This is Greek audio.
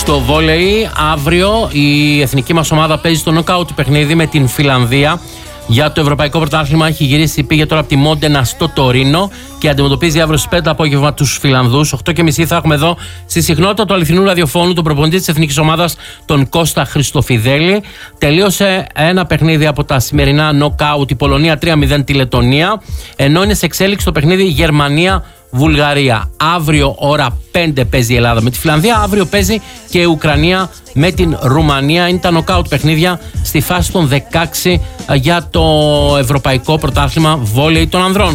Στο βόλεϊ, αύριο η εθνική μας ομάδα παίζει στο νοκάουτ παιχνίδι με την Φιλανδία. Για το Ευρωπαϊκό Πρωτάθλημα έχει γυρίσει, πήγε τώρα από τη Μόντενα στο Τωρίνο και αντιμετωπίζει αύριο στις 5 το απόγευμα τους Φιλανδούς. 8:30 θα έχουμε εδώ στη συχνότητα του αληθινού ραδιοφώνου τον προπονητή της εθνικής ομάδας, τον Κώστα Χριστοφιδέλη. Τελείωσε ένα παιχνίδι από τα σημερινά νοκάουτ, η Πολωνία 3-0 τη Λετονία, ενώ είναι σε εξέλιξη το παιχνίδι Γερμανία-Βουλγαρία. Αύριο ώρα 5 παίζει η Ελλάδα με τη Φιλανδία, αύριο παίζει και η Ουκρανία με την Ρουμανία. Είναι τα νοκάουτ παιχνίδια στη φάση των 16 για το Ευρωπαϊκό Πρωτάθλημα Βόλεϊ των Ανδρών.